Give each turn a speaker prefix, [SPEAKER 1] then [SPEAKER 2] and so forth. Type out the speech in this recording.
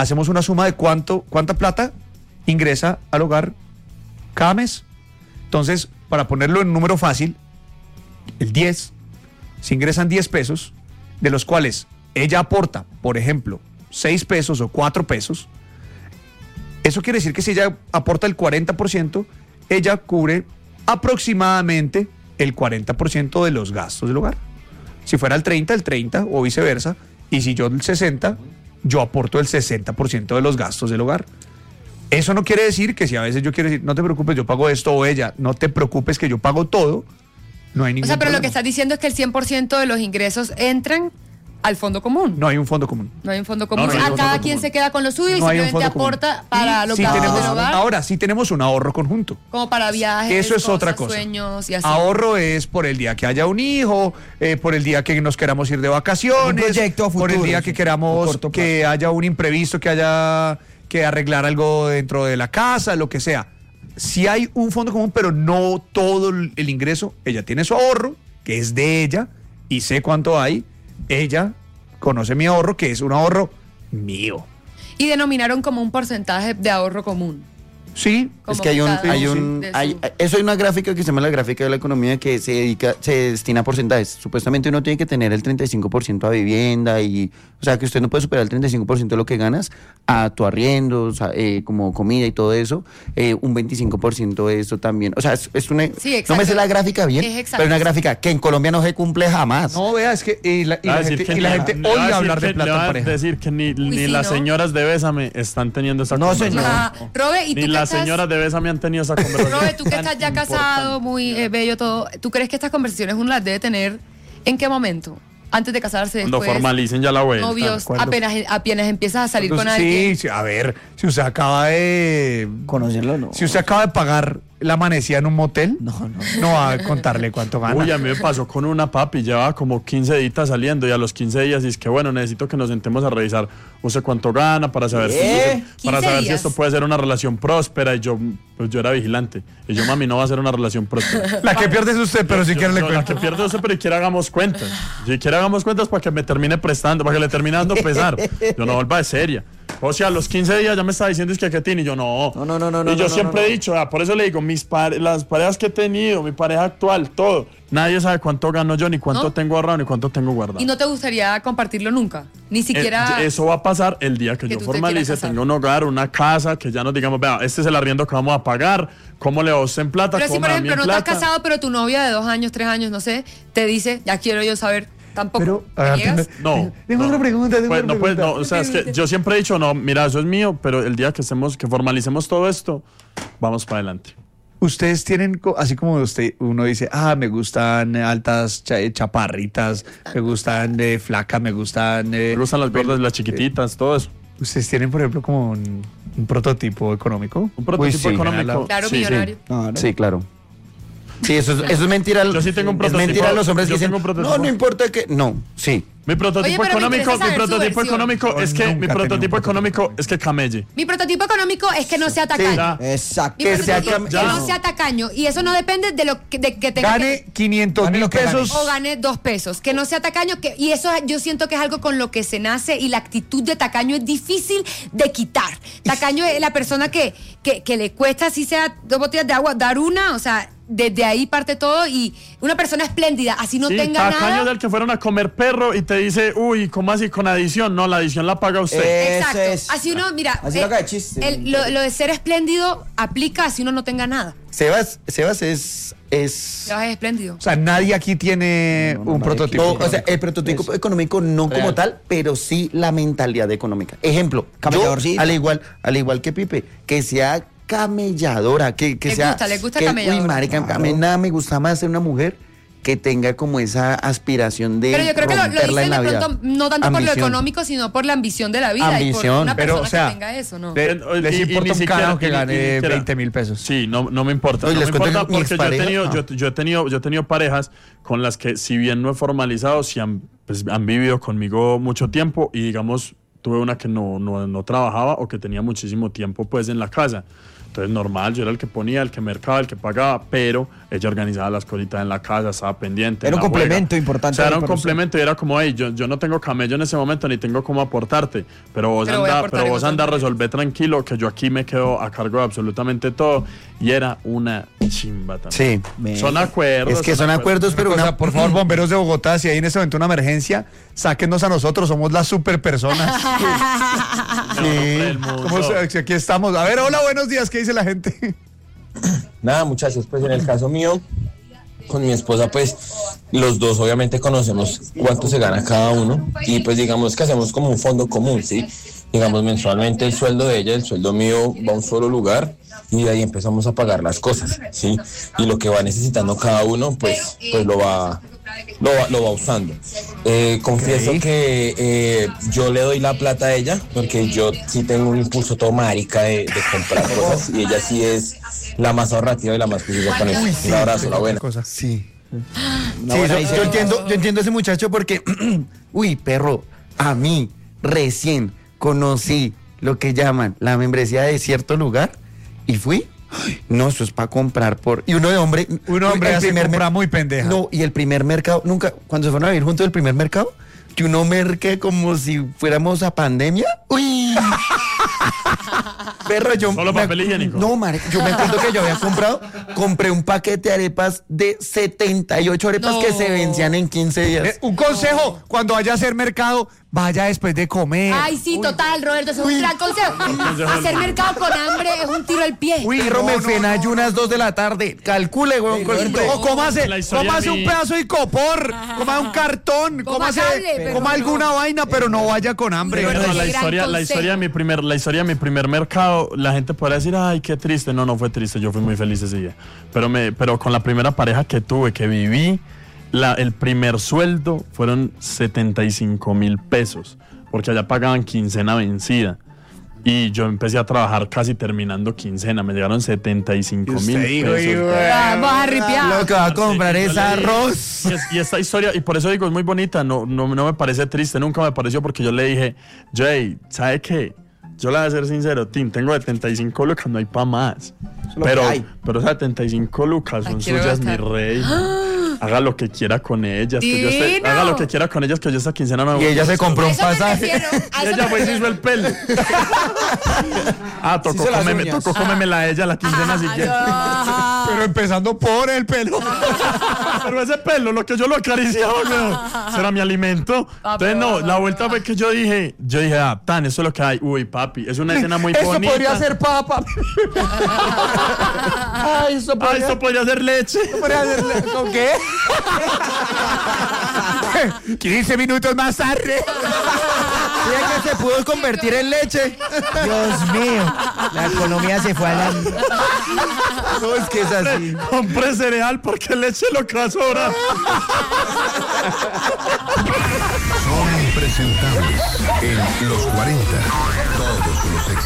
[SPEAKER 1] hacemos una suma de cuánta plata ingresa al hogar cada mes. Entonces, para ponerlo en un número fácil, el 10, si ingresan 10 pesos, de los cuales ella aporta, por ejemplo, 6 pesos o 4 pesos, eso quiere decir que si ella aporta el 40%, ella cubre aproximadamente el 40% de los gastos del hogar. Si fuera el 30 o viceversa, y si yo el 60, yo aporto el 60% de los gastos del hogar. Eso no quiere decir que si a veces yo quiero decir, no te preocupes, yo pago esto, o ella, no te preocupes que yo pago todo, no hay ningún problema.
[SPEAKER 2] Pero lo que estás diciendo es que el 100% de los ingresos entran al fondo común.
[SPEAKER 1] No hay un fondo común.
[SPEAKER 2] No hay un fondo común. Cada quien se queda con lo suyo y simplemente aporta para lo que del hogar.
[SPEAKER 1] Ahora sí tenemos un ahorro conjunto.
[SPEAKER 2] Como para viajes,
[SPEAKER 1] eso es otra cosa.
[SPEAKER 2] Sueños y así.
[SPEAKER 1] Ahorro es por el día que haya un hijo, por el día que nos queramos ir de vacaciones,
[SPEAKER 3] un proyecto a futuro,
[SPEAKER 1] por el día que queramos que haya un imprevisto, que haya que arreglar algo dentro de la casa, lo que sea. Sí hay un fondo común, pero no todo el ingreso. Ella tiene su ahorro, que es de ella, y sé cuánto hay. Ella conoce mi ahorro, que es un ahorro mío.
[SPEAKER 2] Y denominaron como un porcentaje de ahorro común.
[SPEAKER 1] Sí.
[SPEAKER 4] Es que eso hay una gráfica que se llama la gráfica de la economía que se destina a porcentajes. Supuestamente uno tiene que tener el 35% a vivienda o sea, que usted no puede superar el 35% de lo que ganas a tu arriendo, o sea, como comida y todo eso, un 25% de eso también. O sea, es una...
[SPEAKER 2] Sí,
[SPEAKER 4] no me sé la gráfica bien, pero una gráfica que en Colombia no se cumple jamás.
[SPEAKER 1] No, vea, es que la gente odia hablar de plata en pareja.
[SPEAKER 5] Decir que ni las señoras de Bésame están teniendo esa conversación.
[SPEAKER 2] Robe, ¿y tú
[SPEAKER 5] las señoras de Bésame han tenido esa conversación.
[SPEAKER 2] Robe, tú que estás ya casado, muy bello todo, ¿tú crees que estas conversaciones uno las debe tener en qué momento? Antes de casarse,
[SPEAKER 5] cuando
[SPEAKER 2] después,
[SPEAKER 5] formalicen ya la vuelta.
[SPEAKER 2] Novios, apenas empiezas a salir con alguien.
[SPEAKER 1] Sí, a ver, si usted acaba de
[SPEAKER 3] conocerlo, no.
[SPEAKER 1] Si usted acaba de pagar la amanecida en un motel, no va a contarle cuánto gana.
[SPEAKER 5] Uy, a mí me pasó con una papi, llevaba como 15 días saliendo, y a los 15 días dice que bueno, necesito que nos sentemos a revisar usted cuánto gana para saber si esto puede ser una relación próspera. Y yo era vigilante. Y yo, mami, no va a ser una relación próspera.
[SPEAKER 1] La que pierde es usted, pero si quiere le cuento.
[SPEAKER 5] La que pierde es usted, pero si quiere hagamos cuentas. Si quiere hagamos cuentas para que me termine prestando, para que le termine dando pesar. Yo no vuelva de seria. O sea, a los 15 días ya me estaba diciendo que tiene, y yo no. Y yo siempre he dicho, por eso le digo, las parejas que he tenido, mi pareja actual, todo, nadie sabe cuánto gano yo, ni cuánto tengo ahorrado, ni cuánto tengo guardado.
[SPEAKER 2] ¿Y no te gustaría compartirlo nunca? Ni siquiera...
[SPEAKER 5] Eso va a pasar el día que yo formalice, tenga un hogar, una casa, que ya nos digamos, vea, este es el arriendo que vamos a pagar, ¿cómo le va usted en plata?
[SPEAKER 2] Pero si, por ejemplo, no estás casado, pero tu novia de 2 años, 3 años, no sé, te dice, ya quiero yo saber... Tampoco.
[SPEAKER 1] Pero,
[SPEAKER 2] ¿me
[SPEAKER 1] otra pregunta.
[SPEAKER 5] O sea, es que yo siempre he dicho, no, mira, eso es mío, pero el día que formalicemos todo esto, vamos para adelante.
[SPEAKER 1] Ustedes tienen, así como uno dice, me gustan altas chaparritas, me gustan flacas, me gustan
[SPEAKER 5] las gordas, las chiquititas, todo eso.
[SPEAKER 1] ¿Ustedes tienen, por ejemplo, como un prototipo económico?
[SPEAKER 5] Un prototipo económico.
[SPEAKER 2] Claro, millonario.
[SPEAKER 4] Sí, claro. Sí, eso es mentira.
[SPEAKER 5] Yo sí tengo un prototipo.
[SPEAKER 4] Es mentira a los hombres que dicen, no importa que... No, sí.
[SPEAKER 5] Mi prototipo económico es que camelle.
[SPEAKER 2] Mi prototipo económico es que no sea tacaño.
[SPEAKER 3] Sí, exacto.
[SPEAKER 2] Que no sea tacaño. Y eso no depende de que tenga.
[SPEAKER 1] Gane 500,000 pesos.
[SPEAKER 2] O gane 2 pesos. Que no sea tacaño. Y eso yo siento que es algo con lo que se nace, y la actitud de tacaño es difícil de quitar. Tacaño es la persona que le cuesta, así sea 2 botellas de agua, dar una, o sea... Desde ahí parte todo, y una persona espléndida, así no tenga nada.
[SPEAKER 5] Tacaño del que fueron a comer perro y te dice, uy, ¿cómo así con adición? No, la adición la paga usted.
[SPEAKER 2] Exacto. Así uno, mira,
[SPEAKER 3] así lo de chiste.
[SPEAKER 2] Lo de ser espléndido aplica así uno no tenga nada.
[SPEAKER 4] Sebas es
[SPEAKER 2] espléndido.
[SPEAKER 1] O sea, nadie aquí tiene un prototipo.
[SPEAKER 4] O sea, el prototipo económico no real, como tal, pero sí la mentalidad económica. Ejemplo, yo, al igual que Pipe, que sea camelladora, que sea...
[SPEAKER 2] Le gusta camelladora.
[SPEAKER 4] Uy, marica, a mí nada me gusta más ser una mujer que tenga como esa aspiración de
[SPEAKER 2] pero yo creo que lo dicen de pronto, no tanto
[SPEAKER 4] ambición.
[SPEAKER 2] Por lo económico, sino por la ambición de la vida.
[SPEAKER 4] Ambición.
[SPEAKER 2] Y por una persona
[SPEAKER 1] pero, o sea,
[SPEAKER 2] que tenga eso, ¿no?
[SPEAKER 1] Les importa un carajo que gane 20,000 pesos.
[SPEAKER 5] Sí, no me importa. No me importa porque yo he tenido parejas con las que, si bien no he formalizado, sí han vivido conmigo mucho tiempo, y digamos, tuve una que no trabajaba o que tenía muchísimo tiempo pues en la casa. Entonces normal, yo era el que ponía, el que mercaba, el que pagaba, pero ella organizaba las cositas en la casa, estaba pendiente.
[SPEAKER 1] Era un complemento importante.
[SPEAKER 5] O sea, era un complemento y era como, hey, yo no tengo camello en ese momento ni tengo cómo aportarte, pero vos anda a resolver tranquilo que yo aquí me quedo a cargo de absolutamente todo. Y era una chimba también.
[SPEAKER 4] Sí.
[SPEAKER 5] Son acuerdos.
[SPEAKER 4] Es que son acuerdos, pero
[SPEAKER 1] por favor, bomberos de Bogotá, si hay en este momento una emergencia, sáquenos a nosotros, somos las super personas. Sí. Aquí estamos. A ver, hola, buenos días, ¿qué dice la gente?
[SPEAKER 3] Nada, muchachos, pues en el caso mío, con mi esposa, pues los dos obviamente conocemos cuánto se gana cada uno y pues digamos que hacemos como un fondo común, ¿sí? Digamos, mensualmente el sueldo de ella, el sueldo mío va a un solo lugar y de ahí empezamos a pagar las cosas, ¿sí? Y lo que va necesitando cada uno, pues lo va usando. Confieso que yo le doy la plata a ella porque yo sí tengo un impulso todo marica de comprar cosas y ella sí es la más ahorrativa y la más juiciosa con eso. Un abrazo, la buena.
[SPEAKER 4] Sí. Yo entiendo a ese muchacho porque, perro, a mí recién conocí lo que llaman la membresía de cierto lugar y fui. No, eso es para comprar y uno de hombre
[SPEAKER 1] hace compra muy pendeja.
[SPEAKER 4] No, y el primer mercado, nunca, cuando se fueron a vivir juntos el primer mercado, que uno merque como si fuéramos a pandemia. ¡Uy! Perro,
[SPEAKER 5] ¿Solo papel higiénico?
[SPEAKER 4] No, yo me acuerdo que yo había compré un paquete de arepas de 78 arepas que se vencían en 15 días.
[SPEAKER 1] Un consejo, cuando vaya a hacer mercado, vaya después de comer.
[SPEAKER 2] Ay, sí, total, Roberto, eso es un gran consejo. Hacer mercado con hambre es un tiro al pie.
[SPEAKER 4] Me fui en ayunas 2 de la tarde. Calcule, güey.
[SPEAKER 1] O cómase un pedazo de copor, coma un cartón, coma alguna vaina, pero no vaya con hambre.
[SPEAKER 5] La historia de mi primer mercado, la gente podrá decir, ay, qué triste. No fue triste, yo fui muy feliz ese día. Pero con la primera pareja que tuve, que viví, el primer sueldo fueron 75,000 pesos, porque allá pagaban quincena vencida. Y yo empecé a trabajar casi terminando quincena, me llegaron 75,000 pesos.
[SPEAKER 2] Vamos a ripiar.
[SPEAKER 4] Lo que va a comprar es arroz.
[SPEAKER 5] Y esta historia, y por eso digo, es muy bonita, no me parece triste, nunca me pareció, porque yo le dije, Jay, ¿sabe qué? Yo le voy a ser sincero, Tim, tengo 75 lucas, no hay pa' más. Pero 75 lucas son suyas, mi rey. Haga lo que quiera con ellas. Haga lo que quiera con ellas, que yo esta quincena no.
[SPEAKER 4] Y ella se compró un pasaje.
[SPEAKER 5] Y ella fue y se hizo el pelo. Tocó cómemela a ella la quincena siguiente.
[SPEAKER 1] Pero empezando por el pelo.
[SPEAKER 5] Pero ese pelo, lo que yo lo acariciaba, será mi alimento. Entonces, la vuelta fue que yo dije, tan, eso es lo que hay. Uy, papi, es una escena muy bonita.
[SPEAKER 1] Eso podría ser papa.
[SPEAKER 5] Eso podría ser leche.
[SPEAKER 1] ¿Con qué? 15 minutos más tarde.
[SPEAKER 4] Mira que se pudo convertir en leche. Dios mío, la economía se fue a la... No, es que es así.
[SPEAKER 5] Compré cereal porque leche lo que va a sobrar.
[SPEAKER 6] Son impresentables en los 40. Todos los